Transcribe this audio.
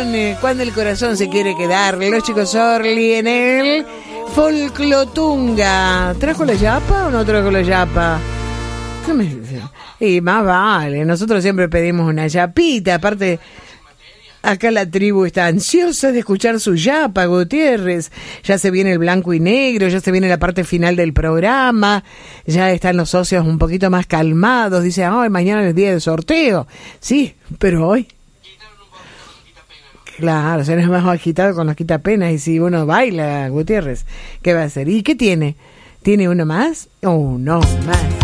cuando el corazón se quiere quedar. Los chicos Orly en el Folclotunga. ¿Trajo la yapa o no trajo la yapa? ¿Qué me dice? Y más vale, nosotros siempre pedimos una yapita. Aparte, acá la tribu está ansiosa de escuchar su yapa, Gutiérrez. Ya se viene el blanco y negro, ya se viene la parte final del programa, ya están los socios un poquito más calmados. Dice, ay, mañana es el día del sorteo. Sí, pero hoy... Claro, se nos hemos agitado con los quitapenas. Y si uno baila, Gutiérrez, ¿qué va a hacer? ¿Y qué tiene? ¿Tiene uno más? Uno más.